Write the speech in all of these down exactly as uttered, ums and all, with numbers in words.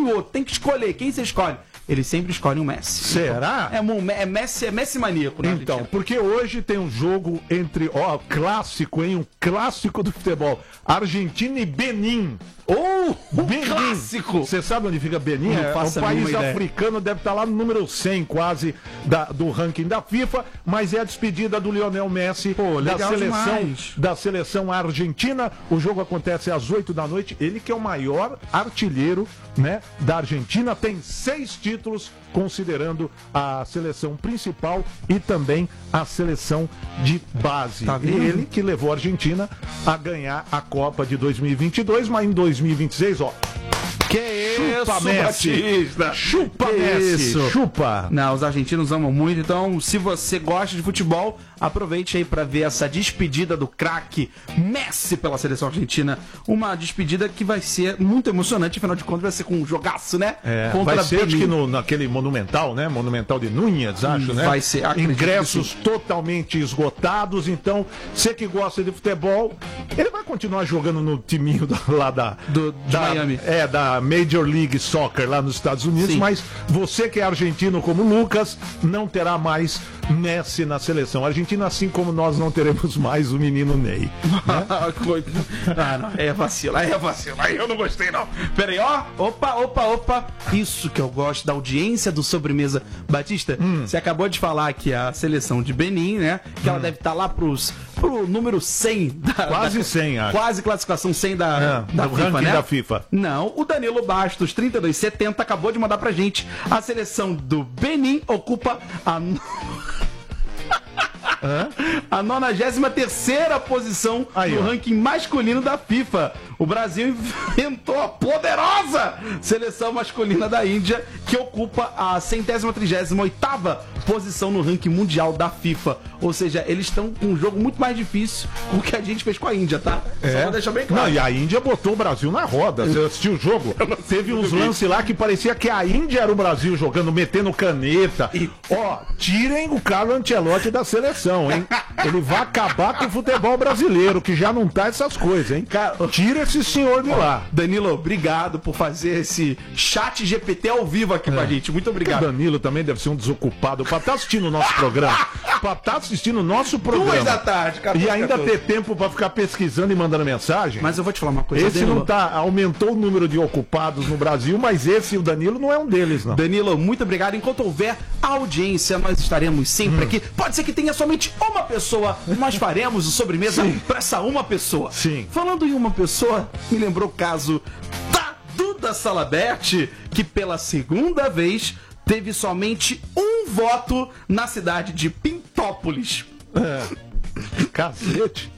o outro, tem que escolher. Quem você escolhe? Eles sempre escolhem o Messi. Será? É, é Messi, é Messi maníaco, né? Então, porque hoje tem um jogo entre, ó, clássico, hein? Um clássico do futebol. Argentina e Benin. Ou oh, um Benin. Clássico! Você sabe onde fica Benin? Não É faço um a país mínima africano, deve estar lá no número cem quase da, do ranking da FIFA, mas é a despedida do Lionel Messi. Pô, da legal seleção demais. da seleção argentina. O jogo acontece às oito da noite. Ele que é o maior artilheiro, né, da Argentina, tem seis títulos, considerando a seleção principal e também a seleção de base. Tá vendo? Ele que levou a Argentina a ganhar a Copa de dois mil e vinte e dois, mas em dois mil e vinte e seis, ó. Que Chupa isso, Messi! Batista. Chupa Que Messi! isso. Chupa! Não, os argentinos amam muito, então se você gosta de futebol, aproveite aí pra ver essa despedida do craque Messi pela seleção argentina. Uma despedida que vai ser muito emocionante, afinal de contas vai ser com um jogaço, né? É, Contra vai ser, acho Benin. que no, naquele Monumental, né? Monumental de Núñez, acho, né? Vai ser, acredito ingressos totalmente esgotados, então, você que gosta de futebol, ele vai continuar jogando no timinho da- lá da... Do- de da, Miami. É, da Major League Soccer lá nos Estados Unidos, Sim. mas você que é argentino como Lucas, não terá mais Messi na seleção. A Argentina, assim como nós, não teremos mais o menino Ney. Ah, não, é vacilo, aí é vacilo, aí eu não gostei não. Pera aí, ó, opa, opa, opa, isso que eu gosto da audiência do Sobremesa. Batista, Hum. você acabou de falar que a seleção de Benin, né, que ela deve estar lá pros, pro número cem. Da, Quase da- cem, acho. Quase classificação cem da, É, da do FIFA, ranking né? da FIFA. Não, o Danilo Bastos, trinta e dois setenta, acabou de mandar pra gente. A seleção do Benin ocupa a... A nonagésima terceira posição Aí, no ó. ranking masculino da FIFA. O Brasil inventou a poderosa seleção masculina da Índia, que ocupa a centésima trigésima oitava posição no ranking mundial da FIFA. Ou seja, eles estão com um jogo muito mais difícil do que a gente fez com a Índia, tá? Só pra deixar bem claro. Não, e a Índia botou o Brasil na roda. Você assistiu o jogo? Teve uns lances lá que parecia que a Índia era o Brasil jogando, metendo caneta. E- Ó, tirem o Carlo Ancelotti da seleção, hein? Ele vai acabar com o futebol brasileiro, que já não tá essas coisas, hein? Cara, Tira esse senhor de lá. Danilo, obrigado por fazer esse chat G P T ao vivo aqui com a gente. Muito O obrigado. Danilo também deve ser um desocupado. Pra estar assistindo o nosso programa. Pra estar assistindo o nosso programa. Duas da tarde, cara. E ainda ter tempo pra ficar pesquisando e mandando mensagem. Mas eu vou te falar uma coisa, Esse Danilo. não tá. Aumentou o número de ocupados no Brasil, mas esse, o Danilo, não é um deles, não. Danilo, muito obrigado. Enquanto houver audiência, nós estaremos sempre aqui. Pode ser que tenha somente uma pessoa, nós faremos o sobremesa para essa uma pessoa. Sim. Falando em uma pessoa, me lembrou o caso da Duda Salabert, que pela segunda vez teve somente um voto na cidade de Pintópolis. Cacete.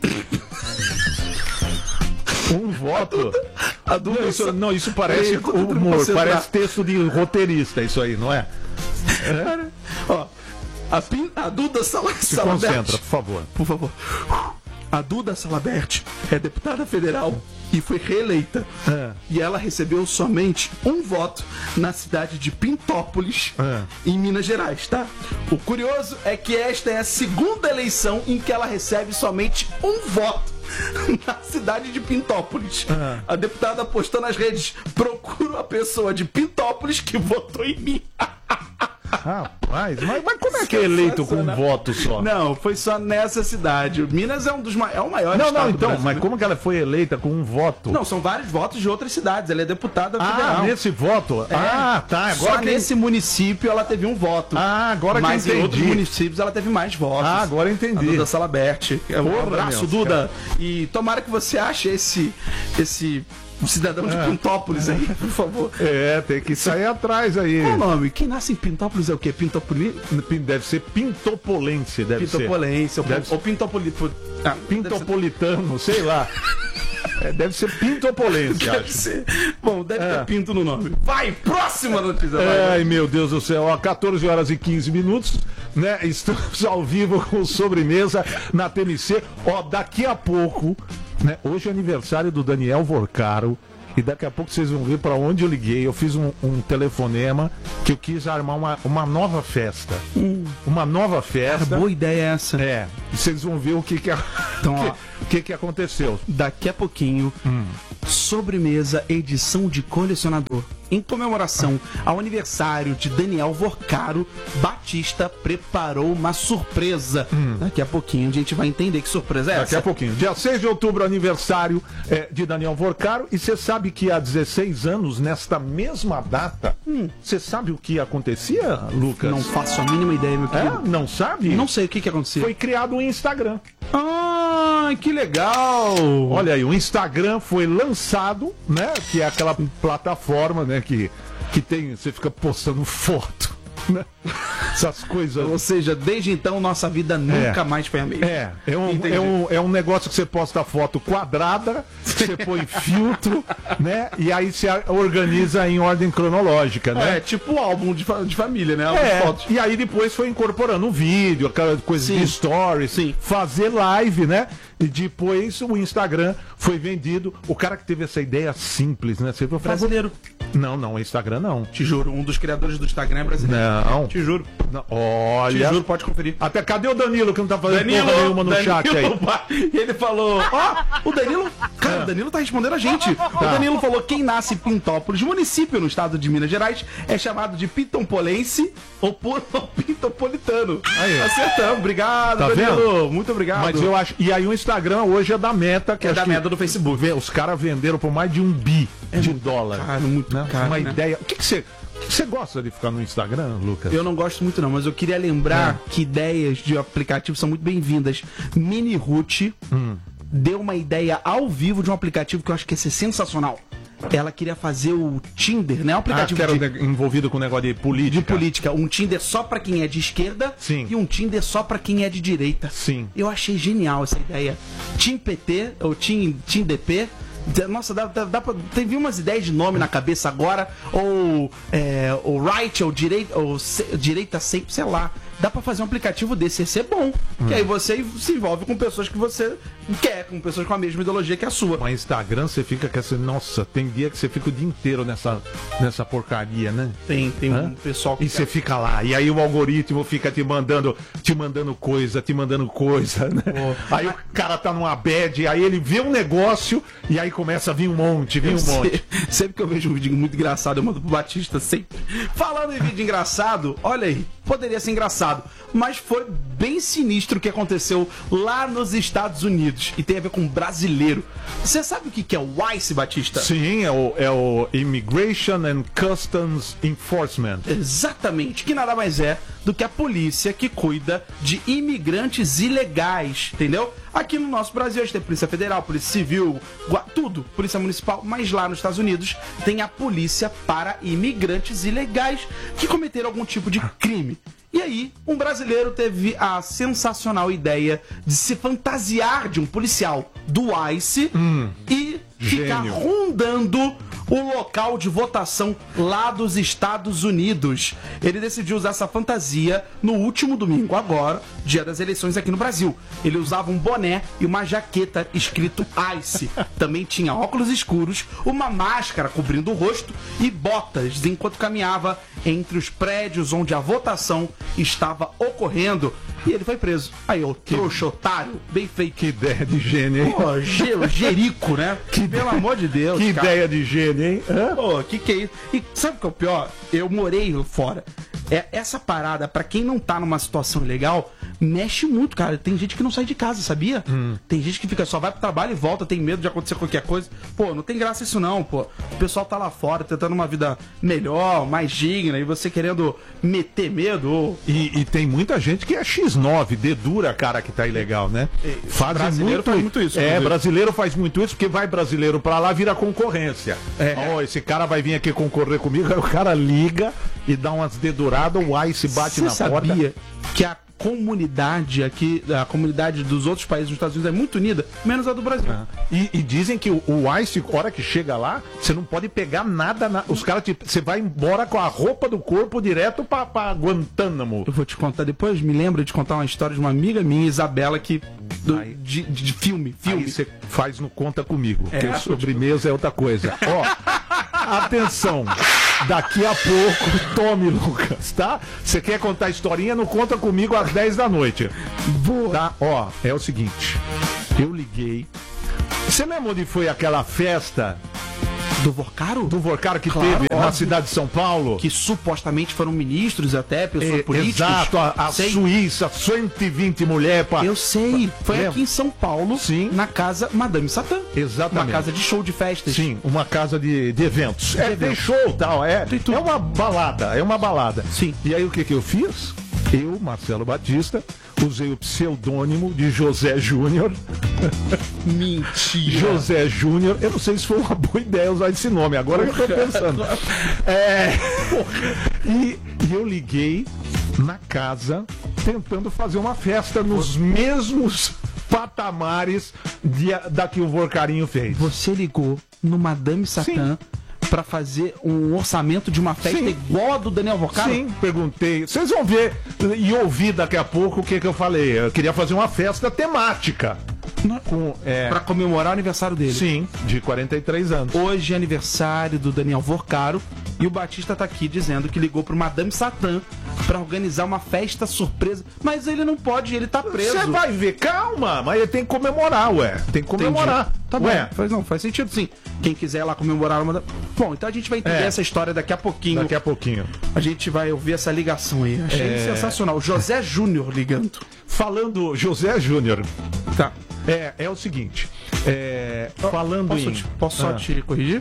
Um voto. A Duda Não, isso, não, isso parece Peraí, eu tô tentando humor, concentrar. parece texto de roteirista, isso aí, não é? Ó, a, Pin- a Duda Sala- Se Salabert. concentra, por favor. Por favor. A Duda Salabert é deputada federal e foi reeleita. É. E ela recebeu somente um voto na cidade de Pintópolis, É. em Minas Gerais, tá? O curioso é que esta é a segunda eleição em que ela recebe somente um voto na cidade de Pintópolis. É. A deputada postou nas redes: procuro a pessoa de Pintópolis que votou em mim. Rapaz, mas, mas como é que é eleito com um voto só? Não, foi só nessa cidade. Minas é um dos ma- é o maior Não, estado não, do então, Brasil, mas né? como que ela foi eleita com um voto? Não, são vários votos de outras cidades. Ela é deputada Ah, federal. nesse voto? É. Ah, tá. Agora Só que... nesse município ela teve um voto. Ah, agora Mas que eu em outros entendi. municípios ela teve mais votos. Ah, agora eu entendi. A Duda Salabert. Um Porra, abraço, meu, Duda. E tomara que você ache esse, esse cidadão de Pintópolis aí, por favor. É, tem que sair atrás aí. Qual o nome? Quem nasce em Pintópolis é o quê? Pintopoli... Deve ser pintopolense, deve Pintopolense. Ou, Deve ou Pintopoli... Ah, ser. Pintopolitano, sei lá. É, deve ser pintopolense, Deve acho. ser. Bom, deve É. ter pinto no nome. Vai, próxima notícia. vai. Ai, meu Deus do céu, ó, catorze horas e quinze minutos, né? Estamos ao vivo com sobremesa na T M C. Ó, daqui a pouco, né? Hoje é aniversário do Daniel Vorcaro. E daqui a pouco vocês vão ver para onde eu liguei. Eu fiz um, um telefonema que eu quis armar uma, uma nova festa. Uma nova festa. Boa ideia essa. É, e vocês vão ver o que que, Então, o ó. que, o que, que aconteceu. Daqui a pouquinho, sobremesa, edição de colecionador. em comemoração ao aniversário de Daniel Vorcaro, Batista preparou uma surpresa. Hum. Daqui a pouquinho a gente vai entender que surpresa é essa. Daqui a pouquinho. Dia seis de outubro, aniversário é, de Daniel Vorcaro. E você sabe que há dezesseis anos, nesta mesma data, você hum. sabe o que acontecia, Lucas? Não faço a mínima ideia, meu querido. É? Não sabe? Não sei o que, que acontecia. Foi criado um Instagram. Ah, que legal! Olha aí, o Instagram foi lançado, né? Que é aquela plataforma, né? Que, que tem, você fica postando foto, né? Essas coisas. Ou seja, desde então nossa vida nunca é. mais foi a mesma. É, é um, é, um, é um negócio que você posta foto quadrada, você põe filtro, né? E aí você organiza em ordem cronológica, né? É, tipo o álbum de, de família, né? É, fotos. E aí depois foi incorporando um vídeo, aquela coisa Sim. de stories, Sim. fazer live, né? E depois o Instagram foi vendido. O cara que teve essa ideia simples, né? Você viu, brasileiro. Não, não, o Instagram não. Te juro, um dos criadores do Instagram é brasileiro. Não. Te juro. Não. Olha. Te juro, pode conferir. Até cadê o Danilo que não tá fazendo Danilo, porra nenhuma no Danilo, chat aí? Ele falou, ó, oh, o Danilo, cara, o Danilo tá respondendo a gente. Tá. O Danilo falou, quem nasce em Pintópolis, município no estado de Minas Gerais, é chamado de Pintompolense ou, por, ou Pintopolitano. Aí, Acertamos, obrigado, tá Danilo. Vendo? Muito obrigado. Mas eu acho, e aí o Instagram hoje é da Meta, que é da que Meta do Facebook. Os caras venderam por mais de um bi é de muito dólar. Caro, muito né? caro, Uma né? ideia. O que que você Você gosta de ficar no Instagram, Lucas? Eu não gosto muito não, mas eu queria lembrar é. que ideias de aplicativo são muito bem-vindas. Mini Ruth hum. deu uma ideia ao vivo de um aplicativo que eu acho que ia ser sensacional. Ela queria fazer o Tinder, né? Um aplicativo ah, que era de... envolvido com o negócio de política. De política. Um Tinder só pra quem é de esquerda Sim. e um Tinder só pra quem é de direita. Sim. Eu achei genial essa ideia. Team P T, ou Team, Team D P... Nossa, dá, dá, dá pra. Tem umas ideias de nome na cabeça agora. Ou. É, ou right, ou direita. Ou se, direita sempre, sei lá. Dá pra fazer um aplicativo desse, ia ser bom. Hum. Que aí você se envolve com pessoas que você quer, com pessoas com a mesma ideologia que a sua. Mas Instagram você fica com essa. Nossa, tem dia que você fica o dia inteiro nessa, nessa porcaria, né? Tem, tem Hã? um pessoal que. E você fica lá, e aí o algoritmo fica te mandando, te mandando coisa, te mandando coisa, né? Oh. Aí o cara tá numa bad, aí ele vê um negócio e aí começa a vir um monte, vir um sei, monte. Sempre que eu vejo um vídeo muito engraçado, eu mando pro Batista sempre. Falando em vídeo engraçado, olha aí, poderia ser engraçado. Mas foi bem sinistro o que aconteceu lá nos Estados Unidos. E tem a ver com brasileiro. Você sabe o que é o ICE, Batista? Sim, é o, é o Immigration and Customs Enforcement. Exatamente, que nada mais é do que a polícia que cuida de imigrantes ilegais, entendeu? Aqui no nosso Brasil a gente tem Polícia Federal, Polícia Civil, tudo, Polícia Municipal, mas lá nos Estados Unidos tem a polícia para imigrantes ilegais que cometeram algum tipo de crime. E aí, um brasileiro teve a sensacional ideia de se fantasiar de um policial do ICE hum, e ficar gênio. rondando o local de votação lá dos Estados Unidos. Ele decidiu usar essa fantasia no último domingo, agora, dia das eleições aqui no Brasil. Ele usava um boné e uma jaqueta escrito ICE. Também tinha óculos escuros, uma máscara cobrindo o rosto e botas enquanto caminhava entre os prédios onde a votação estava ocorrendo. E ele foi preso. Aí, o trouxa, otário, bem feito. Que ideia de gênio, hein? Pô, ge Jerico, né? Que pelo amor de Deus, que cara. Ideia de gênio, hein? Hã? Pô, que que é isso? E sabe o que é o pior? Eu morei fora. É, essa parada, pra quem não tá numa situação legal, mexe muito, cara. Tem gente que não sai de casa, sabia? Hum. Tem gente que fica só vai pro trabalho e volta, tem medo de acontecer qualquer coisa. Pô, não tem graça isso não, pô. O pessoal tá lá fora tentando uma vida melhor, mais digna, e você querendo meter medo. E, e tem muita gente que é xis nove, dedura, cara, que tá ilegal, né? Faz brasileiro muito, faz muito isso. É, inclusive. brasileiro faz muito isso, porque vai brasileiro pra lá, vira concorrência. É. Oh, esse cara vai vir aqui concorrer comigo, aí o cara liga e dá umas deduradas, o ICE bate Cê na sabia porta. Que a comunidade aqui, a comunidade dos outros países dos Estados Unidos é muito unida, menos a do Brasil. Ah. E, e dizem que o, o ICE, a hora que chega lá, você não pode pegar nada, na, os caras, você vai embora com a roupa do corpo direto pra, pra Guantánamo. Eu vou te contar depois, me lembro de contar uma história de uma amiga minha, Isabela, que do, aí, de, de, de filme, filme. Aí você faz no Conta Comigo, é, porque sobremesa é outra coisa. Ó, atenção, daqui a pouco, tome, Lucas, tá? Você quer contar historinha? Não Conta Comigo às dez da noite. Boa. Tá? Ó, é o seguinte, eu liguei. Você lembra onde foi aquela festa Do Vorcaro? Do Vorcaro que Claro, teve óbvio. na cidade de São Paulo. Que supostamente foram ministros até, pessoas É, políticas. exato, a, a Sei. Suíça, cento e vinte mulheres. Pra... Eu sei. Foi Lembra? aqui em São Paulo, Sim. na casa Madame Satã. Exatamente. Uma casa de show de festas. Sim, uma casa de, de eventos. É, tem eventos. show e tal, é, Tem tudo. é uma balada, é uma balada. Sim. E aí o que que eu fiz? Eu, Marcelo Batista, usei o pseudônimo de José Júnior. Mentira. José Júnior, eu não sei se foi uma boa ideia usar esse nome, agora que eu tô pensando. É, e, e eu liguei na casa tentando fazer uma festa nos mesmos patamares de, da que o Vorcarinho fez. Você ligou no Madame Satã pra fazer um orçamento de uma festa Sim. igual a do Daniel Vorcaro? Sim, perguntei. Vocês vão ver e ouvir daqui a pouco o que, que eu falei. Eu queria fazer uma festa temática. Com, é, Pra comemorar o aniversário dele. sim, de quarenta e três anos. Hoje é aniversário do Daniel Vorcaro e o Batista tá aqui dizendo que ligou pro Madame Satã pra organizar uma festa surpresa. Mas ele não pode, ele tá preso. Você vai ver, calma, mas ele tem que comemorar, ué. Tem que comemorar. Entendi. Tá bom. Ué, Faz, não, faz sentido sim. Quem quiser lá comemorar uma. Bom, então a gente vai entender É. essa história daqui a pouquinho. daqui a pouquinho. A gente vai ouvir essa ligação aí. Achei É. sensacional. José Júnior ligando. Falando, José Júnior, Tá. é, é o seguinte. É, falando Posso, em. te, posso só Ah. te corrigir?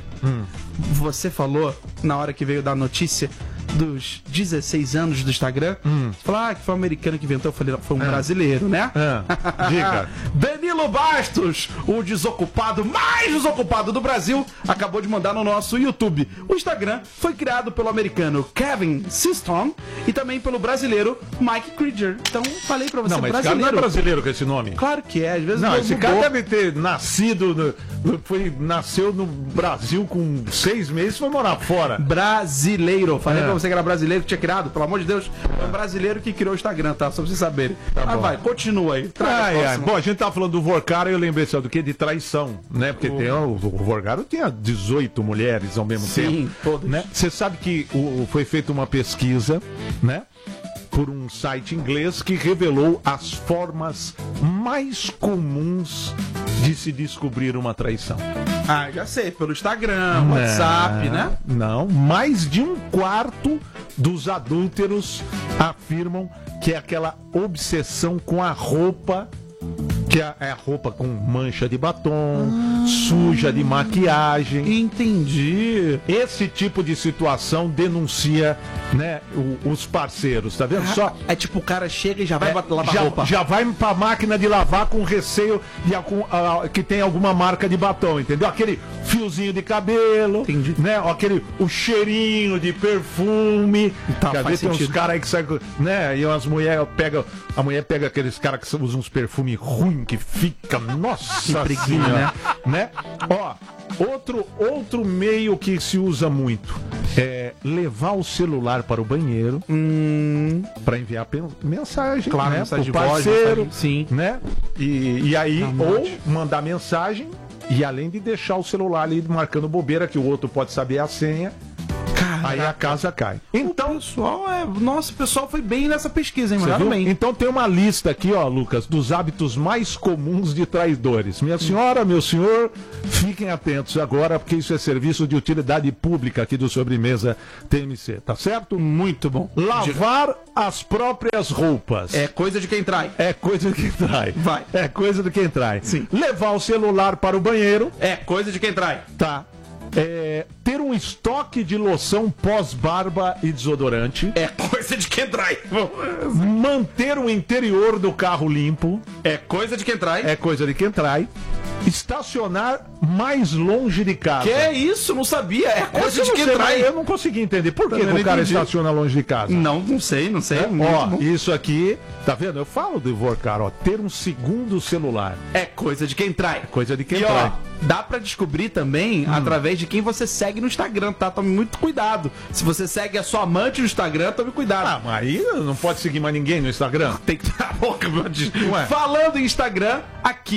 Você falou, na hora que veio dar a notícia dos dezesseis anos do Instagram, você falou ah, que foi um americano que inventou. Eu falei, não, foi um brasileiro, né? Ah, diga. Danilo Bastos, o desocupado mais desocupado do Brasil, acabou de mandar no nosso YouTube. O Instagram foi criado pelo americano Kevin Systrom e também pelo brasileiro Mike Krieger. Então, falei pra você, Não, mas esse cara não é brasileiro. brasileiro com esse nome. Claro que é, às vezes Não, mudou. esse cara deve ter nascido, no, no- foi, nasceu no Brasil com seis meses e foi morar fora. Brasileiro. Falei É. pra você que era brasileiro que tinha criado, pelo amor de Deus. É um brasileiro que criou o Instagram, tá? Só pra vocês saberem. ah, bom. vai, continua aí. Traga a Ai, ai. próxima. Bom, a gente tava falando do Vorcaro e eu lembrei só do que? De traição, né? Porque tem, o, o Vorcaro tinha dezoito mulheres ao mesmo Sim, tempo. todas. Né? Você sabe que o, foi feita uma pesquisa, né? Por um site inglês que revelou as formas mais comuns de se descobrir uma traição. Ah, já sei, pelo Instagram, WhatsApp, né? Não, mais de um quarto dos adúlteros afirmam que é aquela obsessão com a roupa, que é é a roupa com mancha de batom, suja de maquiagem. Entendi. Esse tipo de situação denuncia, né, o- os parceiros, tá vendo? Só É tipo, o cara chega e já vai é, lavar já, roupa. já vai pra máquina de lavar com receio de algum, ah, que tem alguma marca de batom, entendeu? Aquele fiozinho de cabelo, Entendi. né? Aquele, o cheirinho de perfume. Tá, que às faz vezes tem uns sentido. caras aí que saem, com- né? E as mulheres pegam, a mulher pega aqueles caras que usam uns perfumes ruins que fica, nossa preguiça, senhora, né? Ó, outro, outro meio que se usa muito é levar o celular para o banheiro para enviar pen- mensagem, Hum. Claro, né? mensagem pro de voz, parceiro, mensagem- sim. né? E, e aí, Tá ou ótimo. mandar mensagem e além de deixar o celular ali marcando bobeira que o outro pode saber a senha, aí a casa cai. Então, o pessoal é. Nossa, o pessoal foi bem nessa pesquisa, hein, Você mano? viu? Bem. Então tem uma lista aqui, ó, Lucas, dos hábitos mais comuns de traidores. Minha senhora, meu senhor, fiquem atentos agora, porque isso é serviço de utilidade pública aqui do Sobremesa T M C, tá certo? Muito bom. Lavar as próprias roupas. É coisa de quem trai. É coisa de quem trai. Vai. É coisa de quem trai. Sim. Levar o celular para o banheiro. É coisa de quem trai. Tá. É, ter um estoque de loção pós-barba e desodorante. É coisa de quem trai. Manter o interior do carro limpo. É coisa de quem trai. É coisa de quem trai. Estacionar mais longe de casa. Que é isso? Não sabia. É Essa coisa eu de não quem sei, trai. mas eu não consegui entender. Por que, Também que não o cara entendi. estaciona longe de casa? Não, não sei, não sei. É, Muito ó, bom. isso aqui, tá vendo? Eu falo do Vorcaro, ó, ter um segundo celular. É coisa de quem trai. Coisa de quem e trai. ó, dá pra descobrir também através de quem você segue no Instagram, tá? Tome muito cuidado. Se você segue a sua amante no Instagram, tome cuidado. Ah, mas aí não pode seguir mais ninguém no Instagram? Tem que ter a boca, meu Deus. Ué. Falando em Instagram, aqui, ó.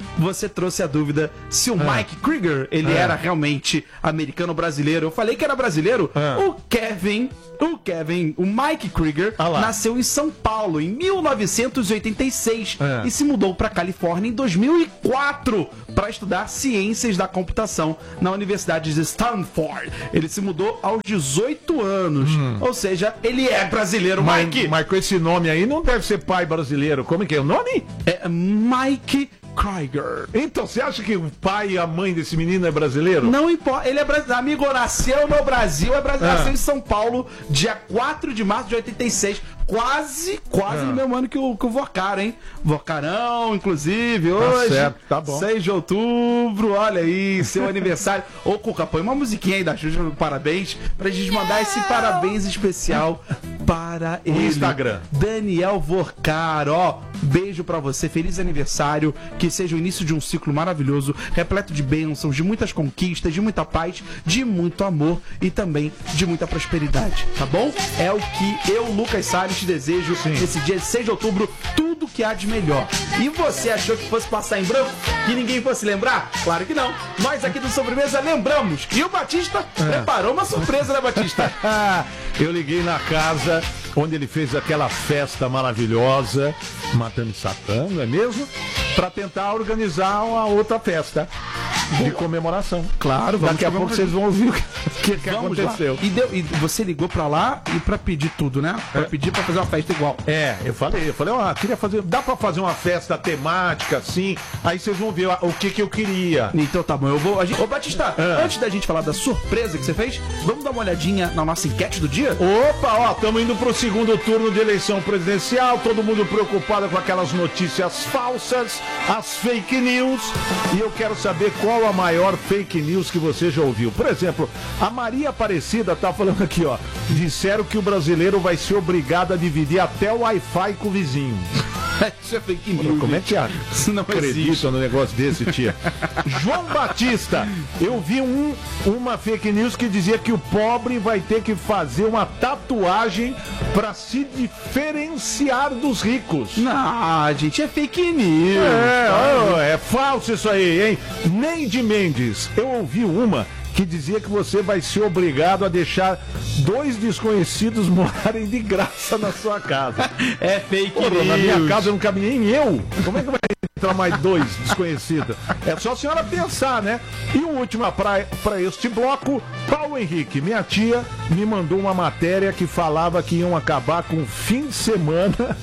você trouxe a dúvida se o É. Mike Krieger, ele É. era realmente americano ou brasileiro. Eu falei que era brasileiro. É. O Kevin, o Kevin, o Mike Krieger, Ah lá. nasceu em São Paulo em mil novecentos e oitenta e seis É. e se mudou para Califórnia em dois mil e quatro para estudar ciências da computação na Universidade de Stanford. Ele se mudou aos dezoito anos. Ou seja, ele é brasileiro, Mas, Mike. mas com esse nome aí não deve ser pai brasileiro. Como é que é o nome? É Mike Krieger. Então, você acha que o pai e a mãe desse menino é brasileiro? Não importa, ele é brasileiro. Amigo, nasceu no Brasil, é brasileiro. Ah. Nasceu em São Paulo, dia quatro de março de oitenta e seis. Quase, quase Ah. no mesmo ano que o, que o Vocaro, hein? Vocarão, inclusive, hoje. certo, tá bom. seis de outubro, olha aí, seu aniversário. Ô, Cuca, põe uma musiquinha aí da Xuxa, parabéns, pra gente mandar esse parabéns especial para ele. Instagram. Daniel Vocaro, ó, beijo pra você, feliz aniversário, que seja o início de um ciclo maravilhoso, repleto de bênçãos, de muitas conquistas, de muita paz, de muito amor e também de muita prosperidade, tá bom? É o que eu, Lucas Salles, te desejo nesse dia de seis de outubro, tudo que há de melhor. E você achou que fosse passar em branco? Que ninguém fosse lembrar? Claro que não. Nós aqui do Sobremesa lembramos. E o Batista preparou uma surpresa, né, Batista? Eu liguei na casa onde ele fez aquela festa maravilhosa, Matando Satã, não é mesmo? Para tentar organizar uma outra festa de comemoração. Claro, vamos Daqui a pouco vocês vão ouvir o que, que Vamos aconteceu. lá. E, deu, e você ligou pra lá e pra pedir tudo, né? Pra pedir pra fazer uma festa igual. É, eu falei, eu falei, ó, queria fazer, dá pra fazer uma festa temática assim, aí vocês vão ver o que que eu queria. Então tá bom, eu vou. A gente, ô Batista, Ah. antes da gente falar da surpresa que você fez, vamos dar uma olhadinha na nossa enquete do dia? Opa, ó, estamos indo pro segundo turno de eleição presidencial, todo mundo preocupado com aquelas notícias falsas, as fake news, e eu quero saber qual a maior fake news que você já ouviu. Por exemplo, a Maria Aparecida tá falando aqui, ó, disseram que o brasileiro vai ser obrigado a dividir até o Wi-Fi com o vizinho. Isso é fake news. Como é que acha? Isso não existe. Acredita no negócio desse, tia? João Batista, eu vi um, uma fake news que dizia que o pobre vai ter que fazer uma tatuagem para se diferenciar dos ricos. Não, gente, é fake news. É, ó, é falso isso aí, hein? Neide Mendes, eu ouvi uma que dizia que você vai ser obrigado a deixar dois desconhecidos morarem de graça na sua casa. É fake Porra, news. na minha casa não cabe nem eu. Como é que vai entrar mais dois desconhecidos? É só a senhora pensar, né? E o último para este bloco, Paulo Henrique, minha tia me mandou uma matéria que falava que iam acabar com fim de semana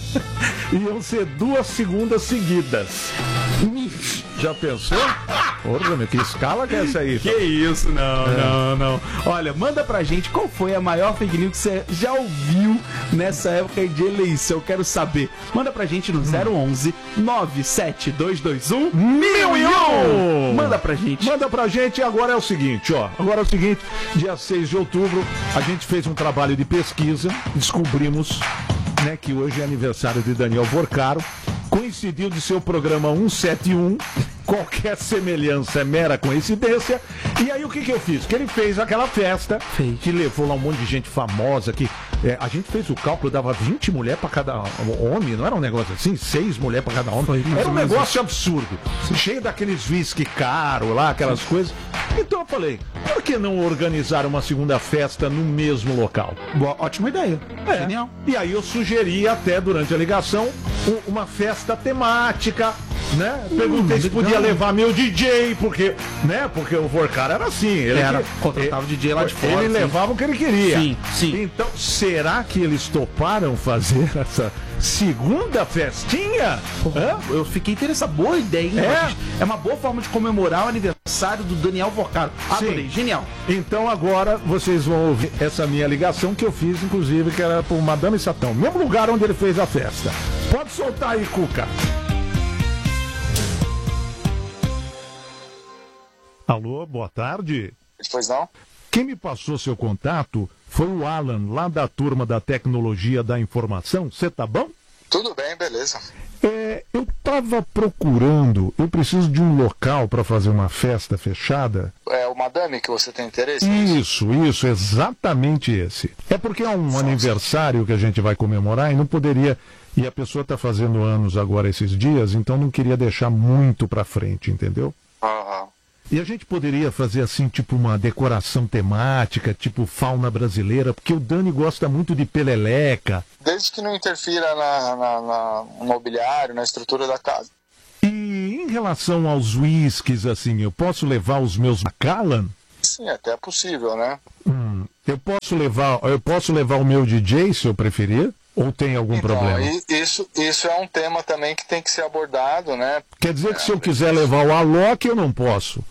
iam ser duas segundas seguidas. Já pensou? Porra, meu, que escala que é essa aí? Que isso, não, não, não. Olha, manda pra gente qual foi a maior fake news que você já ouviu nessa época de eleição. Eu quero saber. Manda pra gente no zero onze nove sete dois dois um mil e um. Manda pra gente. Manda pra gente. Agora é o seguinte, ó. Agora é o seguinte, dia seis de outubro, a gente fez um trabalho de pesquisa, descobrimos, né, que hoje é aniversário de Daniel Vocaro. Coincidiu de ser o programa cento e setenta e um, qualquer semelhança é mera coincidência. E aí o que que eu fiz? Que ele fez aquela festa, Fez. que levou lá um monte de gente famosa, que é, a gente fez o cálculo, dava vinte mulheres pra cada homem, não era um negócio assim? Seis mulheres pra cada homem. Foi mais Era um ou menos negócio absurdo, cheio daqueles whisky caro lá, aquelas coisas. Então eu falei, por que não organizar uma segunda festa no mesmo local? Boa, ótima ideia. É. Genial. E aí eu sugeri até durante a ligação u- uma festa temática, né? Perguntei Hum, se legal. podia levar meu D J, porque, né? Porque o Vocaro era assim, ele Era, que- contratava o D J lá de fora, Ele sim. levava o que ele queria. Sim, sim. Então, será que eles toparam fazer essa segunda festinha? Hã? Eu fiquei interessado. Boa ideia, hein? É? Batista? É uma boa forma de comemorar o aniversário do Daniel Vocaro. Adorei, Sim. genial. Então agora vocês vão ouvir essa minha ligação que eu fiz, inclusive, que era por Madame Satã, mesmo lugar onde ele fez a festa. Pode soltar aí, Cuca. Alô, boa tarde. Pois não? Quem me passou seu contato foi o Alan, lá da turma da tecnologia da informação. Você tá bom? Tudo bem, beleza. É, eu tava procurando, eu preciso de um local para fazer uma festa fechada. É, o Madame que você tem interesse? Isso, isso, exatamente esse. É porque é um aniversário que a gente vai comemorar e não poderia... E a pessoa está fazendo anos agora esses dias, então não queria deixar muito para frente, entendeu? Aham. E a gente poderia fazer assim, tipo uma decoração temática, tipo fauna brasileira, porque o Dani gosta muito de peleleca. Desde que não interfira na, na, na, no mobiliário, na estrutura da casa. E em relação aos whiskies, assim, eu posso levar os meus Macallan? Sim, até é possível, né? Hum, eu posso levar, eu posso levar o meu D J, se eu preferir? Ou tem algum então, problema? e- Isso, isso é um tema também que tem que ser abordado, né? Quer dizer que se eu quiser levar o Alok, eu não posso?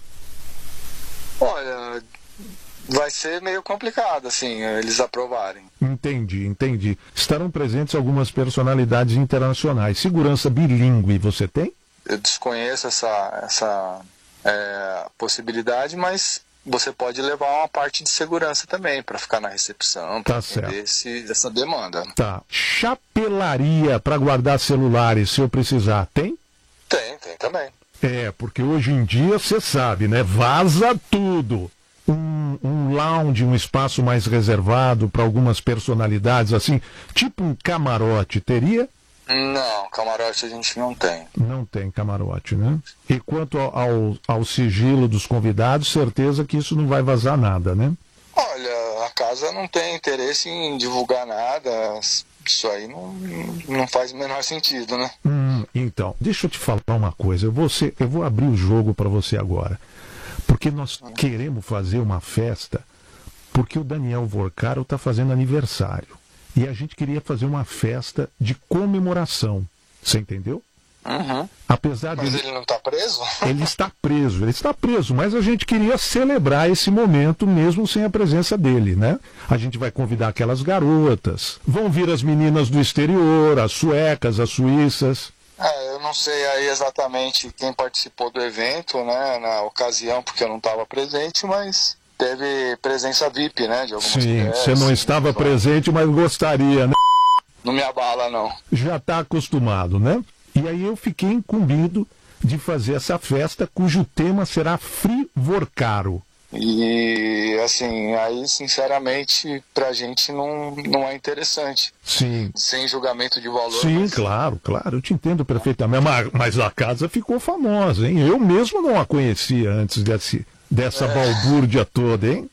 Olha, vai ser meio complicado, assim, eles aprovarem. Entendi, entendi. Estarão presentes algumas personalidades internacionais. Segurança bilíngue, você tem? Eu desconheço essa, essa é, possibilidade, mas você pode levar uma parte de segurança também para ficar na recepção, para Tá atender certo. esse, essa demanda. Tá. Chapelaria para guardar celulares, se eu precisar, tem? Tem, tem também. É, porque hoje em dia, você sabe, né? Vaza tudo. Um, um lounge, um espaço mais reservado para algumas personalidades, assim, tipo um camarote, teria? Não, camarote a gente não tem. Não tem camarote, né? E quanto ao, ao, ao sigilo dos convidados, certeza que isso não vai vazar nada, né? Olha, a casa não tem interesse em divulgar nada. Isso aí não, não faz o menor sentido, né? Hum, então, deixa eu te falar uma coisa. Eu vou, ser- eu vou abrir o jogo para você agora. Porque nós queremos fazer uma festa, porque o Daniel Vorcaro está fazendo aniversário. E a gente queria fazer uma festa de comemoração. Você entendeu? Uhum. Apesar Mas de ele não tá preso? ele está preso, ele está preso, mas a gente queria celebrar esse momento mesmo sem a presença dele, né? A gente vai convidar aquelas garotas, vão vir as meninas do exterior, as suecas, as suíças. É, eu não sei aí exatamente quem participou do evento, né, na ocasião, porque eu não estava presente, mas teve presença V I P, né, de algumas Sim, mulheres. você não estava Então, presente, mas gostaria, né? Não me abala, não. Já está acostumado, né? E aí eu fiquei incumbido de fazer essa festa cujo tema será Frivorcaro. E, assim, aí, sinceramente, pra gente não, não é interessante. Sim. Sem julgamento de valor. Sim, mas- claro, claro, eu te entendo perfeitamente. Mas, mas a casa ficou famosa, hein? Eu mesmo não a conhecia antes desse, dessa balbúrdia toda, hein?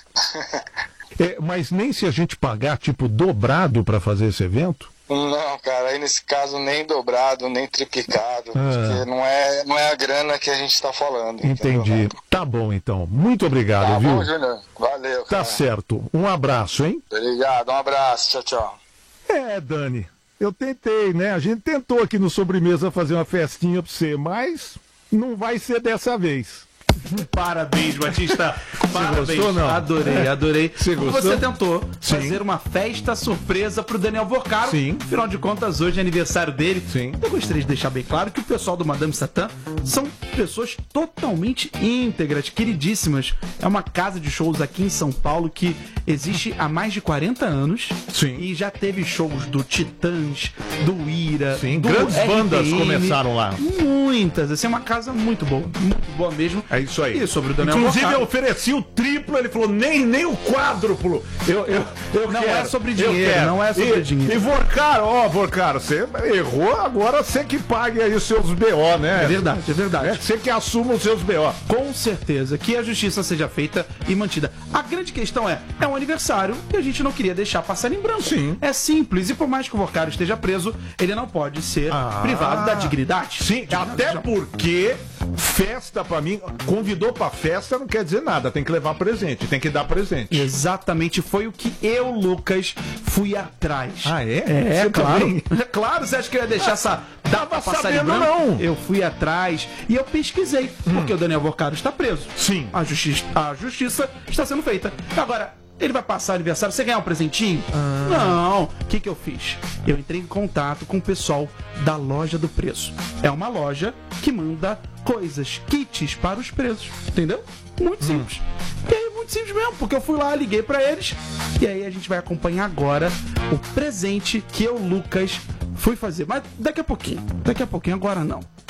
É, mas nem se a gente pagar, tipo, dobrado para fazer esse evento? Não, cara, aí nesse caso nem dobrado, nem triplicado, porque não é, não é a grana que a gente tá falando. entendeu? Entendi. Tá bom, então. Muito obrigado, Tá viu? bom, Júnior. Valeu, Tá cara. certo. Um abraço, hein? Obrigado, um abraço, tchau, tchau. É, Dani, eu tentei, né? A gente tentou aqui no Sobremesa fazer uma festinha pra você, mas não vai ser dessa vez. Parabéns, Batista. Parabéns. gostou, não? Adorei, adorei. Você Como gostou? Você tentou Sim. fazer uma festa surpresa pro Daniel Vorcaro. Sim. Afinal de contas, hoje é aniversário dele. Sim. Eu gostaria de deixar bem claro que o pessoal do Madame Satã são pessoas totalmente íntegras, queridíssimas. É uma casa de shows aqui em São Paulo que existe há mais de quarenta anos. Sim. E já teve shows do Titãs, do Ira, Sim, do grandes R P M, bandas começaram lá. Muitas. Assim, é uma casa muito boa. Muito boa mesmo. É isso aí. E sobre o Daniel Inclusive, Vorcaro. eu ofereci o triplo, ele falou, nem, nem o quádruplo. Eu, eu, eu Não quero, é sobre eu dinheiro, quero. não é sobre e, dinheiro. E Vorcaro, ó, Vorcaro, você errou, agora você que pague aí os seus B O, né? É verdade, é verdade. É, você que assuma os seus B O. Com certeza que a justiça seja feita e mantida. A grande questão é, é um aniversário e a gente não queria deixar passar em branco. Sim. É simples, e por mais que o Vorcaro esteja preso, ele não pode ser Ah. privado da dignidade. Sim, Dignidade até já- porque festa pra mim, convidou pra festa não quer dizer nada, tem que levar presente, tem que dar presente. Exatamente, foi o que eu, Lucas, fui atrás. Ah, é? É, Você claro. também? É claro, você acha que eu ia deixar essa data Tava passar em sabendo, branco? não. Eu fui atrás e eu pesquisei, porque o Daniel Vorcaro está preso. Sim. A, justi a justiça está sendo feita. Agora, ele vai passar aniversário, você ganhar um presentinho? Não. O que, que eu fiz? Eu entrei em contato com o pessoal da Loja do Preso. É uma loja que manda coisas, kits para os presos. Entendeu? Muito simples. E aí, muito simples mesmo, porque eu fui lá, liguei pra eles. E aí a gente vai acompanhar agora o presente que eu, Lucas, fui fazer. Mas daqui a pouquinho. Daqui a pouquinho, agora não.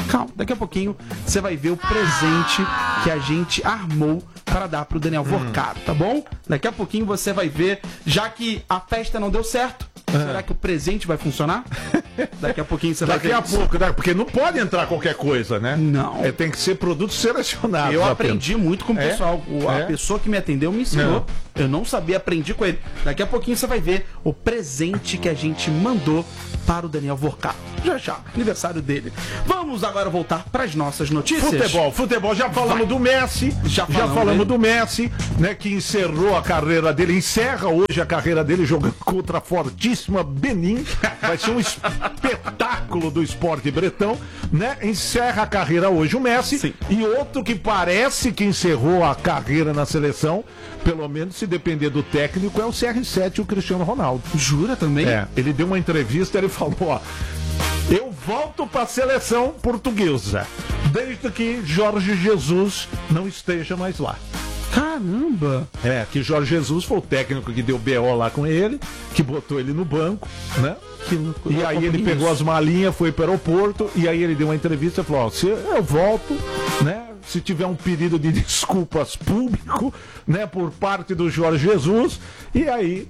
Calma, daqui a pouquinho você vai ver o presente que a gente armou para dar pro Daniel Vorcaro, tá bom? Daqui a pouquinho você vai ver, já que a festa não deu certo, será que o presente vai funcionar? Daqui a pouquinho você vai Daqui ver. a pouco, né? Porque não pode entrar qualquer coisa, né? Não. É, tem que ser produto selecionado. Eu aprendi muito com o É? pessoal. O- A É? pessoa que me atendeu me ensinou. Eu não sabia, aprendi com ele. Daqui a pouquinho você vai ver o presente que a gente mandou para o Daniel Vorcaro. Já já, aniversário dele. Vamos agora voltar para as nossas notícias. Futebol, futebol, já falamos Vai. do Messi, Já já falamos falamos, dele. do Messi, né, que encerrou a carreira dele, encerra hoje a carreira dele jogando contra a fortíssima Benin, vai ser um espetáculo do esporte bretão, né, encerra a carreira hoje o Messi, Sim. e outro que parece que encerrou a carreira na seleção, pelo menos se depender do técnico, é o C R sete, o Cristiano Ronaldo. Jura também? É, ele deu uma entrevista, ele falou, ó, eu volto para a seleção portuguesa, desde que Jorge Jesus não esteja mais lá. Caramba! É, que Jorge Jesus foi o técnico que deu B O lá com ele, que botou ele no banco, né? Que loucura. E aí ele pegou as malinhas, foi para o aeroporto, e aí ele deu uma entrevista e falou, ó, se eu volto, né? Se tiver um pedido de desculpas público, né, por parte do Jorge Jesus, e aí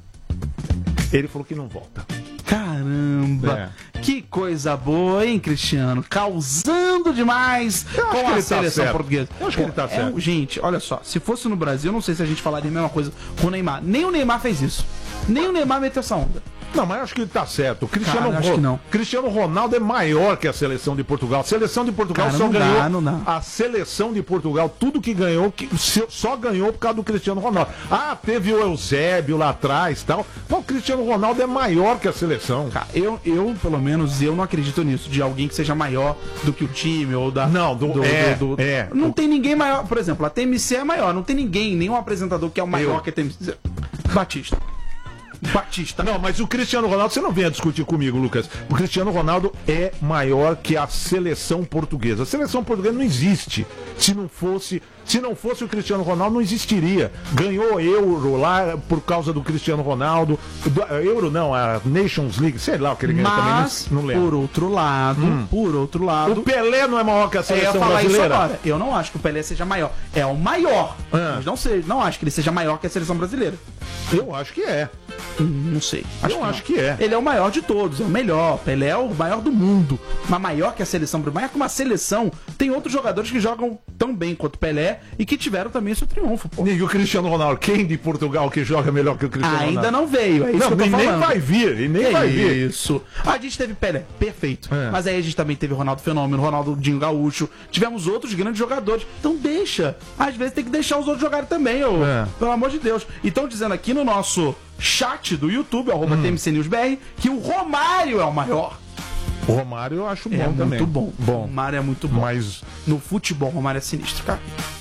ele falou que não volta. Caramba! Que coisa boa, hein, Cristiano? Causando demais Eu acho que com a ele tá seleção certo. portuguesa. Eu acho que ele tá É um- certo. gente, olha só, se fosse no Brasil, eu não sei se a gente falaria a mesma coisa com o Neymar. Nem o Neymar fez isso. Nem o Neymar meteu essa onda. Não, mas acho que ele tá certo. O Cristiano, Cara, acho que não. Cristiano Ronaldo é maior que a seleção de Portugal. A seleção de Portugal Cara, só não dá, ganhou. não dá. A seleção de Portugal, tudo que ganhou, que se- só ganhou por causa do Cristiano Ronaldo. Ah, teve o Eusébio lá atrás e tal. Mas o Cristiano Ronaldo é maior que a seleção. Cara, eu, eu, pelo menos, eu não acredito nisso, de alguém que seja maior do que o time ou da. Não, do- é, é. Não tem ninguém maior. Por exemplo, a T M C é maior, não tem ninguém, nenhum apresentador que é o maior Eu. que a T M C. Batista. Batista. Não, mas o Cristiano Ronaldo, você não venha discutir comigo, Lucas. O Cristiano Ronaldo é maior que a seleção portuguesa. A seleção portuguesa não existe. Se não fosse, se não fosse o Cristiano Ronaldo, não existiria. Ganhou Euro lá por causa do Cristiano Ronaldo. Do- Euro não, a Nations League, sei lá o que ele ganhou também, Mas, não, não lembro. por outro lado, por outro lado. O Pelé não é maior que a Eu ia seleção falar isso brasileira? agora. Eu não acho que o Pelé seja maior. É o maior. Ah. Mas não, sei, não acho que ele seja maior que a seleção brasileira. Eu acho que é. Hum, Não sei. Eu acho que é. Ele é o maior de todos, é o melhor. Pelé é o maior do mundo. Mas maior que a seleção brasileira. Maior que uma seleção. Tem outros jogadores que jogam tão bem quanto Pelé e que tiveram também seu triunfo, pô. E o Cristiano Ronaldo, quem de Portugal que joga melhor que o Cristiano Ainda Ronaldo? não veio, é isso Não, que eu tô e nem falando. vai vir, e nem Que vai vir. Isso. A gente teve Pelé, perfeito. É. Mas aí a gente também teve Ronaldo Fenômeno, Ronaldo Dinho Gaúcho. Tivemos outros grandes jogadores. Então deixa. Às vezes tem que deixar os outros jogarem também, ô. É. Pelo amor de Deus. E estão dizendo aqui no nosso chat do YouTube, Hum. arroba T M C News B R, que o Romário é o maior. O Romário eu acho bom É também. muito bom. O Bom, Romário é muito bom. mas No futebol, o Romário é sinistro, cara.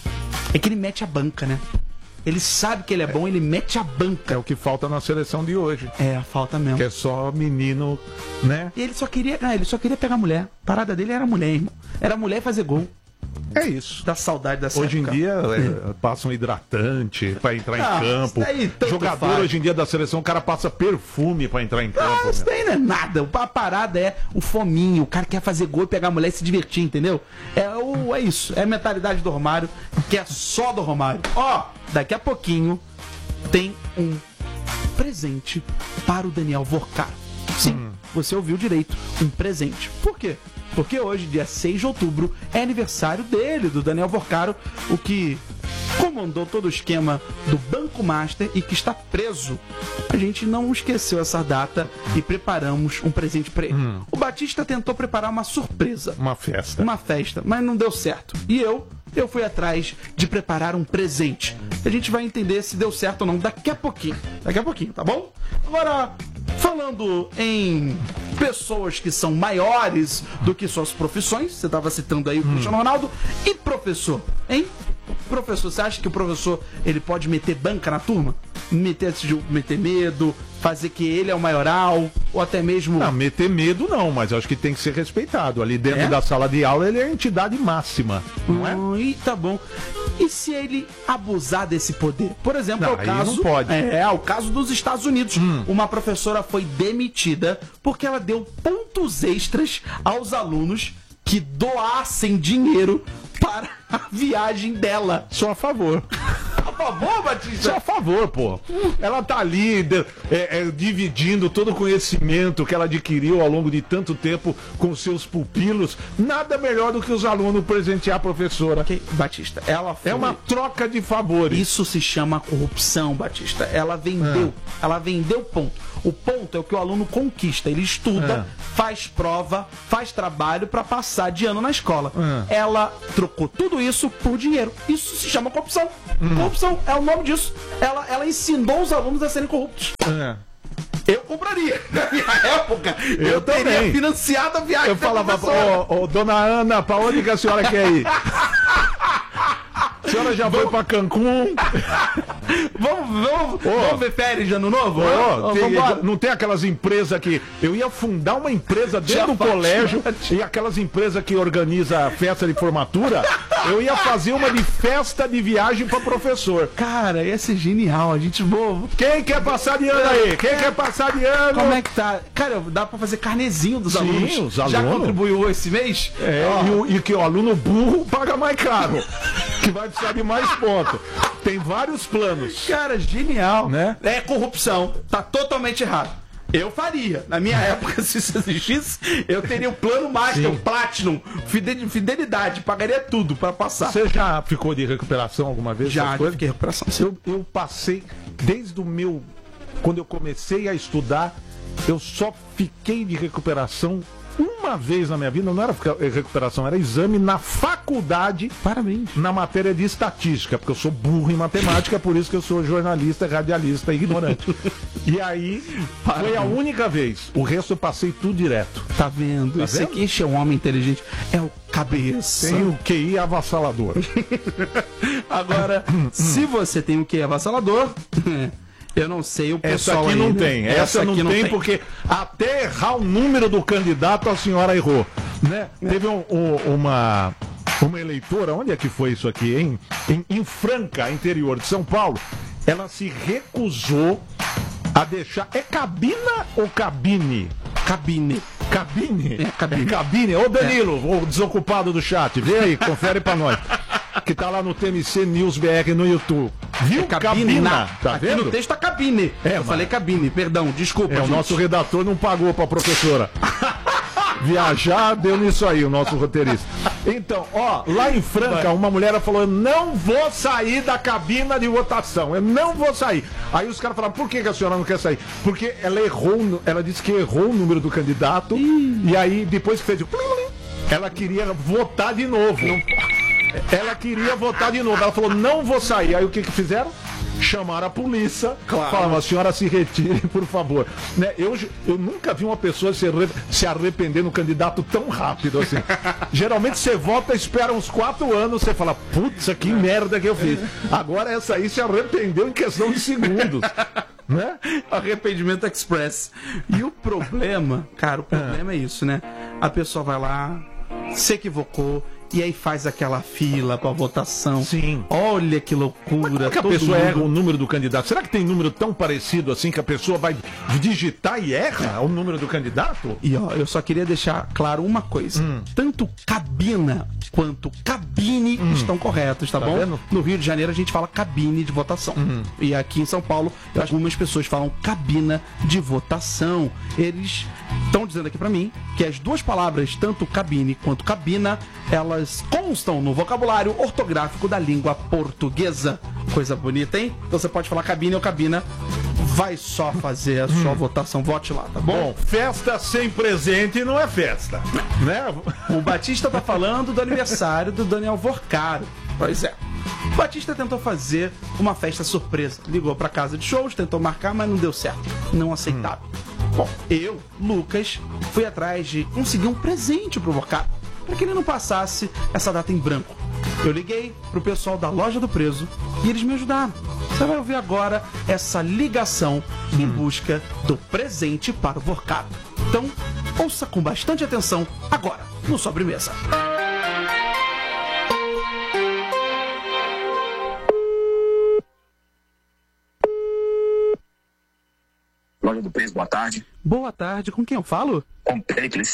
É que ele mete a banca, né? Ele sabe que ele é bom, ele mete a é banca. o que falta na seleção de hoje. É, a falta mesmo. Que é só menino, né? E ele só queria, ah, ele só queria pegar mulher. A parada dele era mulher, irmão. Era mulher e fazer gol. É isso. Dá saudade dessa Hoje em época. dia é, passa um hidratante pra entrar Ah, em campo. isso daí tanto Jogador faz. hoje em dia da seleção, o cara passa perfume pra entrar em campo. Ah, isso meu. daí não é nada. A parada é o fominho. O cara quer fazer gol e pegar a mulher e se divertir, entendeu? É, o, é isso. É a mentalidade do Romário, que é só do Romário. Ó, daqui a pouquinho tem um presente para o Daniel Vorcaro. Sim, Hum. você ouviu direito. Um presente. Por quê? Porque hoje, dia seis de outubro, é aniversário dele, do Daniel Vorcaro, o que comandou todo o esquema do Banco Master e que está preso. A gente não esqueceu essa data e preparamos um presente para ele. Hum. O Batista tentou preparar uma surpresa, Uma festa. uma festa, mas não deu certo. E eu, eu fui atrás de preparar um presente. A gente vai entender se deu certo ou não daqui a pouquinho. Daqui a pouquinho, tá bom? Agora, falando em pessoas que são maiores do que suas profissões, você estava citando aí o Cristiano Ronaldo, e professor, hein? Professor, você acha que o professor ele pode meter banca na turma? Meter, meter medo, fazer que ele é o maioral, ou até mesmo... Não, meter medo não, mas eu acho que tem que ser respeitado. Ali dentro É? da sala de aula ele é a entidade máxima, não é? Hum, e tá bom. E se ele abusar desse poder? Por exemplo, Não, é o aí caso. não pode. Hum. É, é o caso dos Estados Unidos. Uma professora foi demitida porque ela deu pontos extras aos alunos que doassem dinheiro para a viagem dela. Sou a favor. A favor, Batista? Sou a favor, pô. Ela tá ali de, é, é, dividindo todo o conhecimento que ela adquiriu ao longo de tanto tempo com seus pupilos. Nada melhor do que os alunos presentear a professora. Ok, Batista, ela foi... É uma troca de favores. Isso se chama corrupção, Batista. Ela vendeu. É. Ela vendeu ponto. O ponto é o que o aluno conquista. Ele estuda, É. faz prova, faz trabalho para passar de ano na escola. É. Ela trocou tudo isso por dinheiro. Isso se chama corrupção. Hum. Corrupção é o nome disso. Ela, ela ensinou os alunos a serem corruptos. É. Eu compraria. Na minha época, eu, Eu teria também. financiado a viagem. Eu da falava, professora. ô, ô, dona Ana, pra onde que a senhora quer ir? A senhora já foi pra Cancún? Vamos, vamos, Ô. vamos ver férias de ano novo? Ô, Ô, tem- vambora. não tem aquelas empresas que... Eu ia fundar uma empresa dentro Já do faz colégio, parte. e aquelas empresas que organizam a festa de formatura, eu ia fazer uma de festa de viagem pra professor. Cara, ia ser genial. A gente boa. Quem quer passar de ano aí? Quem quer passar de ano? Como é que tá? Cara, dá pra fazer carnezinho dos Sim, alunos. os Já alunos. contribuiu esse mês? É, Ó, e, o- e que o aluno burro paga mais caro, que vai precisar de mais pontos. Tem vários planos. Cara, genial. Né? É corrupção. Tá totalmente errado. Eu faria. Na minha época, se isso existisse, eu teria o plano master, Sim. o Platinum, fidel- fidelidade, pagaria tudo pra passar. Você já ficou de recuperação alguma vez? Já, essas já coisas? fiquei em recuperação. Eu, eu passei, desde o meu... Quando eu comecei a estudar, eu só fiquei de recuperação uma vez na minha vida. Não era fica- recuperação, era exame na faculdade, Parabéns. na matéria de estatística, porque eu sou burro em matemática, por isso que eu sou jornalista, radialista e ignorante. E aí, foi a única vez. O resto eu passei tudo direto. Tá vendo? Esse vendo? aqui esse é um homem inteligente. É o cabeça. Tem o Q I avassalador. Agora, se você tem o que avassalador, eu não sei o Essa pessoal aqui aí, não né? tem, essa, não, aqui tem, porque até errar o número do candidato a senhora errou, né? Teve um- um- uma, uma eleitora, onde é que foi isso aqui, hein? Em, em Franca, interior de São Paulo, ela se recusou a deixar, é cabina ou cabine? Cabine. Cabine? É, cabine. É cabine. Ô Danilo, o desocupado do chat, vê aí, confere pra nós. Que tá lá no T M C News B R no YouTube. Viu? É cabina. Tá Aqui vendo? no texto tá cabine. É, eu mas- falei cabine, perdão, desculpa. É, o gente. nosso redator não pagou pra professora. Viajar deu nisso aí, o nosso roteirista. Então, ó, lá em Franca, uma mulher falou: eu não vou sair da cabina de votação, eu não vou sair. Aí os caras falaram: por que, que a senhora não quer sair? Porque ela errou, no- ela disse que errou o número do candidato, e aí depois que fez o plim, plim, ela queria votar de novo. Ela queria votar de novo. Ela falou: não vou sair. Aí o que que fizeram? Chamaram a polícia. Claro. Falaram: a senhora se retire, por favor. Né? Eu, eu nunca vi uma pessoa se, arre- se arrepender no candidato tão rápido assim. Geralmente você vota, espera uns quatro anos, você fala: putz, que merda que eu fiz. Agora essa aí se arrependeu em questão de segundos. Né? Arrependimento Express. E o problema, cara, o problema é isso, né? A pessoa vai lá, se equivocou, e aí faz aquela fila pra votação. Sim. Olha que loucura. Como é que a todo pessoa mundo- erra o número do candidato? Será que tem número tão parecido assim que a pessoa vai digitar e erra o número do candidato? E ó, eu só queria deixar claro uma coisa. Hum. Tanto cabina quanto cabine estão corretos, tá, Tá bom? vendo? No Rio de Janeiro a gente fala cabine de votação. E aqui em São Paulo, algumas pessoas falam cabina de votação. Eles estão dizendo aqui pra mim que as duas palavras, tanto cabine quanto cabina, elas constam no vocabulário ortográfico da língua portuguesa. Coisa bonita, hein? Então você pode falar cabine ou cabina. Vai só fazer a sua votação. Vote lá, tá bom? Bom, festa sem presente não é festa, né? O Batista tá falando do aniversário do Daniel Vorcaro. Pois é. O Batista tentou fazer uma festa surpresa. Ligou pra casa de shows, tentou marcar, mas não deu certo. Não aceitaram. Bom, eu, Lucas, fui atrás de conseguir um presente pro Vorcaro, para que ele não passasse essa data em branco. Eu liguei pro pessoal da Loja do Preso e eles me ajudaram. Você vai ouvir agora essa ligação em busca do presente para o Vorcaro. Então, ouça com bastante atenção agora no Sobremesa. Loja do Preço, boa tarde. Boa tarde, com quem eu falo? Com Pericles.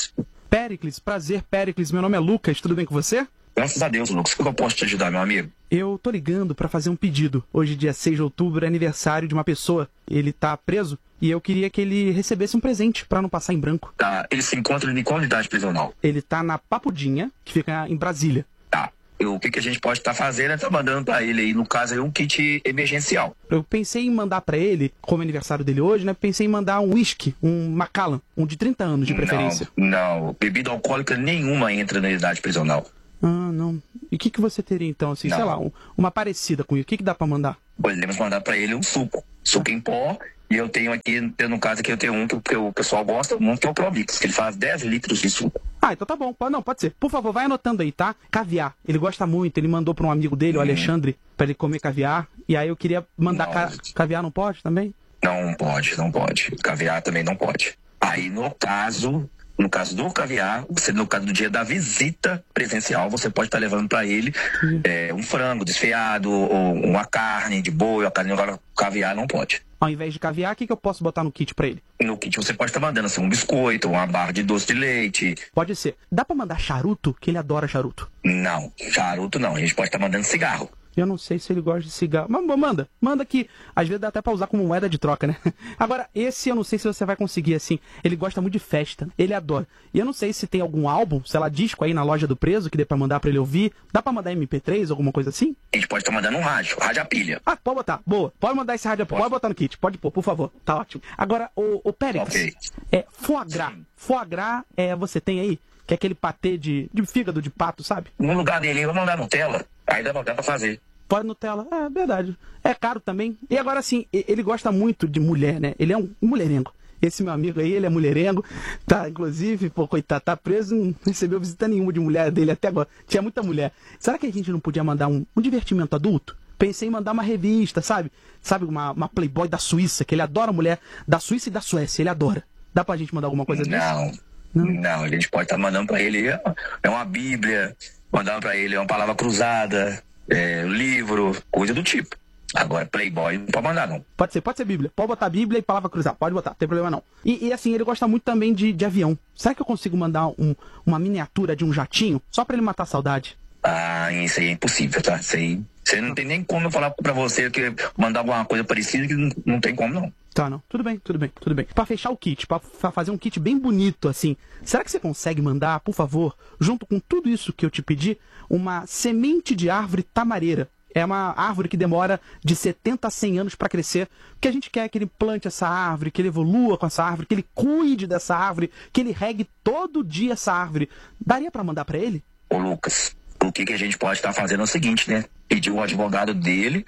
Péricles, prazer, Péricles. Meu nome é Lucas, tudo bem com você? Graças a Deus, Lucas. Como eu posso te ajudar, meu amigo? Eu tô ligando pra fazer um pedido. Hoje, dia seis de outubro, é aniversário de uma pessoa. Ele tá preso e eu queria que ele recebesse um presente pra não passar em branco. Tá, ele se encontra em qual unidade prisional? Ele tá na Papudinha, que fica em Brasília. Tá. O que, que a gente pode estar fazendo é tá mandando pra ele aí, no caso aí, um kit emergencial. Eu pensei em mandar pra ele, como é aniversário dele hoje, né? Pensei em mandar um whisky, um Macallan, um de trinta anos de preferência. Não, não. Bebida alcoólica nenhuma entra na unidade prisional. Ah, não. E o que, que você teria então, assim, Não. sei lá, um- uma parecida com isso? O que, que dá pra mandar? Podemos mandar pra ele um suco. Suco em pó. E eu tenho aqui, no caso aqui, eu tenho um que, o- que o pessoal gosta muito, que é o Provix, que ele faz dez litros de suco. Ah, então tá bom. Pode- Não, pode ser. Por favor, vai anotando aí, tá? Caviar. Ele gosta muito. Ele mandou pra um amigo dele, o Alexandre, pra ele comer caviar. E aí eu queria mandar Não. ca- caviar, não pode também? Não pode, não pode. Caviar também não pode. Aí, no caso, no caso do caviar, você, no caso do dia da visita presencial, você pode estar levando para ele é, um frango desfiado, ou uma carne de boi, a carne agora caviar não pode. Ao invés de caviar, o que, que eu posso botar no kit pra ele? No kit você pode estar mandando assim, um biscoito, uma barra de doce de leite. Pode ser. Dá pra mandar charuto? Que ele adora charuto. Não, charuto não. A gente pode estar mandando cigarro. Eu não sei se ele gosta de cigarro. Mas mas manda, manda que às vezes dá até pra usar como moeda de troca, né? Agora, esse eu não sei se você vai conseguir, assim. Ele gosta muito de festa, ele adora. E eu não sei se tem algum álbum, sei lá, disco aí na loja do preso que dê pra mandar pra ele ouvir. Dá pra mandar M P três, alguma coisa assim? A gente pode estar mandando um rádio, rádio a pilha. Ah, pode botar, boa. Pode mandar esse rádio, pode botar no kit, pode pôr, por favor. Tá ótimo. Agora, o, o Périx, Ok. é foie gras. Foie gras, é, você tem aí? Que é aquele patê de, de fígado de pato, sabe? No lugar dele, eu vou mandar Nutella. Aí dá pra, dá pra fazer. Pode Nutella. É, verdade. É caro também. E agora, assim, e- ele gosta muito de mulher, né? Ele é um mulherengo. Esse meu amigo aí, ele é mulherengo. Tá, inclusive, pô, coitado, tá preso, não recebeu visita nenhuma de mulher dele até agora. Tinha muita mulher. Será que a gente não podia mandar um, um divertimento adulto? Pensei em mandar uma revista, sabe? Sabe, uma, uma Playboy da Suíça, que ele adora mulher da Suíça e da Suécia, ele adora. Dá pra gente mandar alguma coisa disso? Não, não, a gente pode estar mandando pra ele é uma bíblia, mandando pra ele uma palavra cruzada, é, livro, coisa do tipo. Agora, Playboy não pode mandar, não. Pode ser, pode ser Bíblia. Pode botar Bíblia e palavra cruzada. Pode botar, não tem problema não. E, e, assim, ele gosta muito também de, de avião. Será que eu consigo mandar um- uma miniatura de um jatinho? Só pra ele matar a saudade? Ah, isso aí é impossível, tá? Isso aí, você não tem nem como eu falar pra você que mandar alguma coisa parecida que não, não tem como, não. Tá, não. Tudo bem, tudo bem, tudo bem. Pra fechar o kit, pra fa- fazer um kit bem bonito, assim, será que você consegue mandar, por favor, junto com tudo isso que eu te pedi, uma semente de árvore tamareira? É uma árvore que demora de setenta a cem anos pra crescer. Porque a gente quer que ele plante essa árvore, que ele evolua com essa árvore, que ele cuide dessa árvore, que ele regue todo dia essa árvore. Daria pra mandar pra ele? Ô, Lucas, o que, que a gente pode estar fazendo é o seguinte, né? Pedir o advogado dele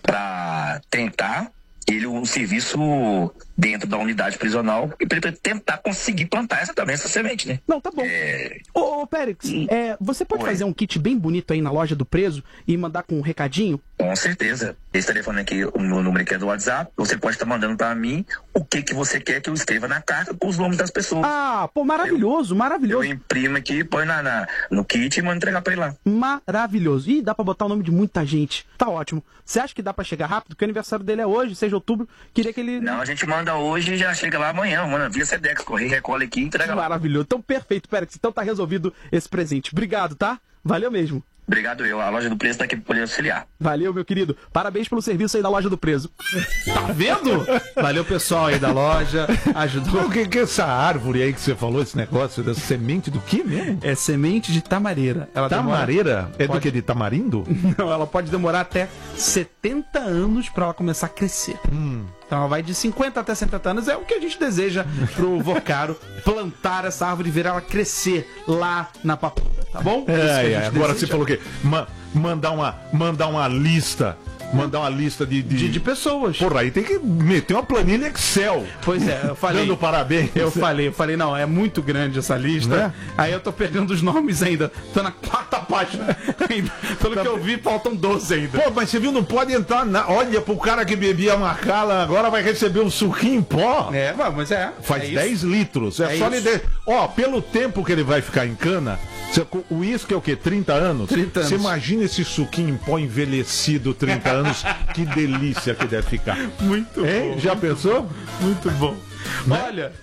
pra tentar ele um serviço dentro da unidade prisional e pra ele tentar conseguir plantar essa, também essa semente, né? Não, tá bom. É, Ô, ô Périx, é, você pode Oi. fazer um kit bem bonito aí na loja do preso e mandar com um recadinho? com certeza. Esse telefone aqui, o meu número aqui é do WhatsApp. Você pode estar mandando pra mim o que, que você quer que eu escreva na carta com os nomes das pessoas. Ah, pô, maravilhoso, Eu maravilhoso. imprimo aqui, põe na, na- no kit e mando entregar pra ele lá. Maravilhoso. Ih, dá pra botar o nome de muita gente. Tá ótimo. Você acha que dá pra chegar rápido? Porque o aniversário dele é hoje, seis de outubro. Queria que ele... Não, a gente manda hoje e já chega lá amanhã. Manda via Sedex, correio, recolhe aqui e entrega lá. Maravilhoso. Então, perfeito, Périx. Então tá resolvido esse presente. Obrigado, tá? Valeu mesmo. Obrigado eu. A loja do preço tá aqui pra poder auxiliar. Valeu, meu querido. Parabéns pelo serviço aí da loja do preso. Tá vendo? Valeu, pessoal aí da loja. Ajudou. O que, que é essa árvore aí que você falou, esse negócio da semente do que mesmo? É semente de tamareira. Ela Tamareira? É do Pode. que? De tamarindo? demora... Não, ela pode demorar até setenta anos pra ela começar a crescer. Então ela vai de cinquenta até setenta anos. É o que a gente deseja pro Vocaro plantar essa árvore e ver ela crescer lá na papoula, tá bom? Isso que a É, gente é. Agora deseja. você falou o quê? Ma- mandar, uma, mandar uma lista. Mandar uma lista de. De, de pessoas. Porra, aí tem que meter uma planilha Excel. Pois é, eu falei. Dando parabéns. Eu falei, eu falei, não, é muito grande essa lista. Né? Aí eu tô pegando os nomes ainda. Tô na quarta página. Ainda. Pelo que eu vi, faltam doze ainda. Pô, mas você viu, não pode entrar na. Olha, pro cara que bebia Macallan, agora vai receber um suquinho em pó. É, mas é. Faz é isso. dez litros. É, É só isso. lhe der. Ó, pelo tempo que ele vai ficar em cana, você- o uísque é o quê? trinta anos? trinta anos. Você imagina esse suquinho em pó envelhecido trinta anos? Que delícia que deve ficar. Muito Hein? bom. Já pensou? Muito bom. Olha, tem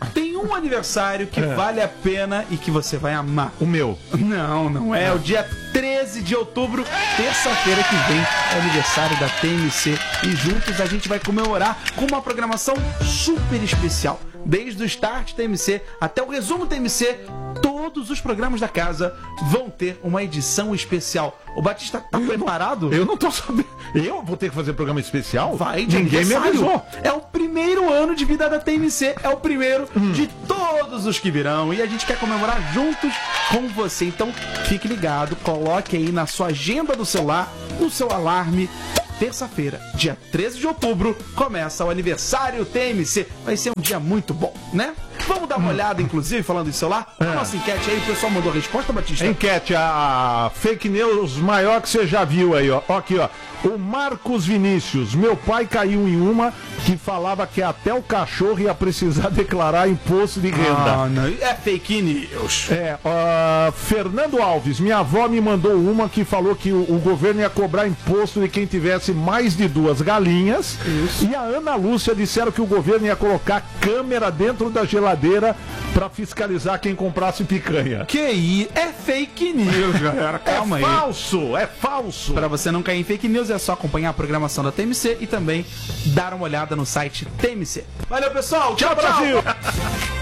um aniversário que É. vale a pena e que você vai amar. O meu. Não, não é. O dia treze de outubro, terça-feira que vem, é aniversário da T M C. E juntos a gente vai comemorar com uma programação super especial. Desde o Start T M C até o Resumo T M C, todos os programas da casa vão ter uma edição especial. O Batista tá preparado? Eu não tô sabendo. Eu vou ter que fazer programa especial? Vai, de Ninguém me aniversário. avisou. É o primeiro ano de vida da T M C, é o primeiro Hum. de todos os que virão. E a gente quer comemorar juntos com você. Então fique ligado, coloque aí na sua agenda do celular, no seu alarme. Terça-feira, dia treze de outubro, começa o aniversário T M C. Vai ser um dia muito bom, né? Vamos dar uma olhada, inclusive, falando em celular. A nossa enquete aí, o pessoal mandou a resposta, Batista. Enquete, a fake news maior que você já viu aí, ó. Ó aqui, ó. O Marcos Vinícius, meu pai caiu em uma que falava que até o cachorro ia precisar declarar imposto de renda. Ah, não, é fake news. É, ó, Fernando Alves, minha avó me mandou uma que falou que o, o governo ia cobrar imposto de quem tivesse mais de duas galinhas. Isso. E a Ana Lúcia disseram que o governo ia colocar câmera dentro da geladeira pra fiscalizar quem comprasse picanha. Que isso? É fake news, galera. Calma é aí. falso, é falso. Para você não cair em fake news, é só acompanhar a programação da T M C e também dar uma olhada no site T M C. Valeu, pessoal. Tchau, Tchau, tchau. Brasil.